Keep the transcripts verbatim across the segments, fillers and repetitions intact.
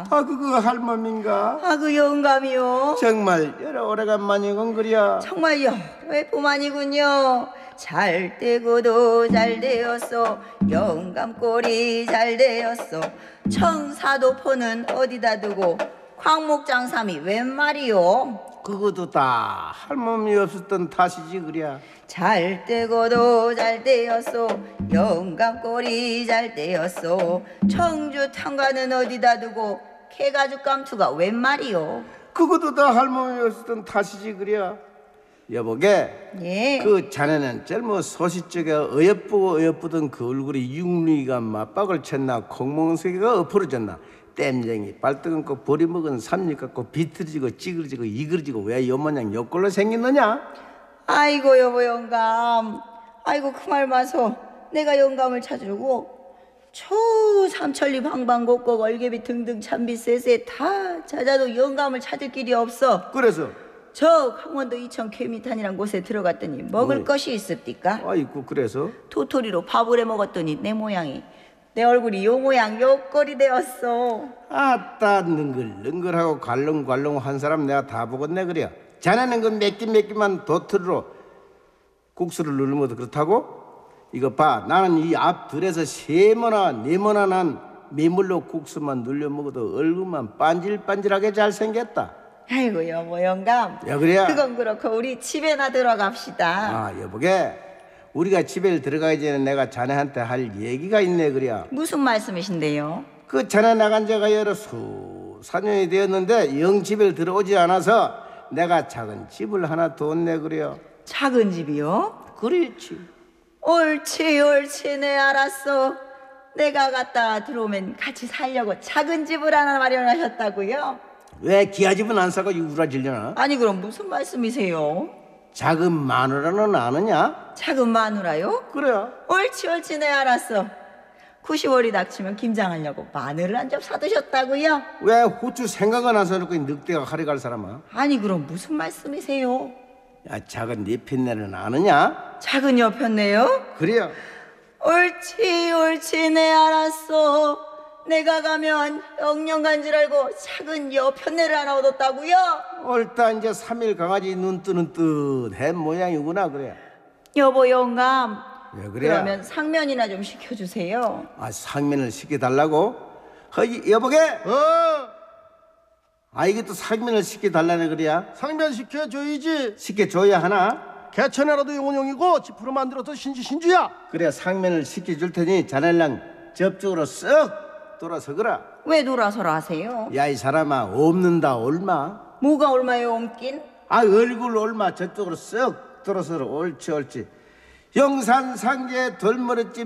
영감. 아 그거 할멈인가? 아, 그 영감이요. 정말 여러 오래간만이건 그려. 정말요. 왜뿐만이군요. 잘 되고도 잘 되었어. 영감 꼴이 잘 되었어. 청사도포는 어디다 두고 광목장삼이 웬 말이요? 그것도 다 할멈이 없었던 탓이지 그려. 잘 되고도 잘 되었어. 영감 꼴이 잘 되었어. 청주 탕과는 어디다 두고 개가죽 감투가 웬 말이요? 그것도 다 할멈이 없었던 탓이지 그려. 여보게, 예. 그 자네는 젊어 소시적에 어여쁘고 어여쁘던 그 얼굴이 육류가 맞박을 쳤나 콩멍세계가 엎어졌나 땜쟁이 발뜨금고 버리 먹은 삼립 같고 비틀어지고 찌그러지고 이그러지고 왜 요 모양 요꼴로 생겼느냐? 아이고 여보 영감. 아이고 그 말 마소. 내가 영감을 찾으려고 저 삼천리 방방곡곡 얼개비 등등 참비 쎄쎄 다 찾아도 영감을 찾을 길이 없어. 그래서 저 강원도 이천 케미탄이란 곳에 들어갔더니 먹을 어이. 것이 있습니까? 아이고 그래서 도토리로 밥을 해 먹었더니 내 모양이 내 얼굴이 요 모양 요 꼴이 되었어. 아따 능글능글하고 갈렁갈렁 한 사람 내가 다 보겠네 그래. 자네는 그 몇끼몇 끼만 도토리로 국수를 누르 먹어도 그렇다고? 이거 봐, 나는 이 앞 들에서 세모나 네모나 난 메물로 국수만 눌려 먹어도 얼굴만 반질반질하게 잘생겼다. 아이고 여보 영감. 야 그래야. 그건 그렇고 우리 집에나 들어갑시다. 아 여보게, 우리가 집에 들어가기 전에 내가 자네한테 할 얘기가 있네 그래야. 무슨 말씀이신데요? 그 자네 나간 지가 여러 수사년이 되었는데 영 집에 들어오지 않아서 내가 작은 집을 하나 뒀네 그래요. 작은 집이요? 그렇지. 옳지 옳지 네 알았어. 내가 갔다 들어오면 같이 살려고 작은 집을 하나 마련하셨다고요? 왜 기아 집은 안 사고 우라질려나? 아니 그럼 무슨 말씀이세요? 작은 마누라는 아느냐? 작은 마누라요? 그래요. 옳지 옳지 네 알았어. 구시월이 닥치면 김장하려고 마늘을 한 접 사두셨다고요? 왜 후추 생각은 안 사놓고 늑대가 하리 갈 사람아? 아니 그럼 무슨 말씀이세요? 야 작은 네 핀내는 아느냐? 작은 여편네요? 그래요. 옳지 옳지 네 알았어. 내가 가면 영영 간 줄 알고 작은 여편네를 하나 얻었다고요? 옳다. 이제 삼일 강아지 눈 뜨는 듯한 모양이구나 그래. 여보 영감. 왜 그래? 그러면 상면이나 좀 시켜주세요. 아 상면을 시켜달라고? 허이 여보게. 어, 아 이게 또 상면을 시켜달라네 그래야. 상면 시켜줘야지. 시켜줘야 하나? 개천에라도 영혼용이고 지프로 만들어서 신지 신주야. 그래 상면을 시켜줄 테니 자네랑 접쪽으로 쓱 돌아서거라. 왜 돌아서라 하세요? 야 이 사람아, 없는다 얼마? 뭐가 얼마요 옮긴? 아 얼굴 얼마 저쪽으로 쓱 돌아서라. 옳지 옳지. 영산상계 돌머리집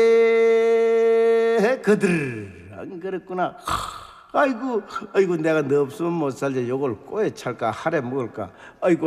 내해 그들 안 그랬구나. 아이고 아이고 내가 너 없으면 못 살지. 요걸 꼬에 찰까 하래 먹을까. 아이고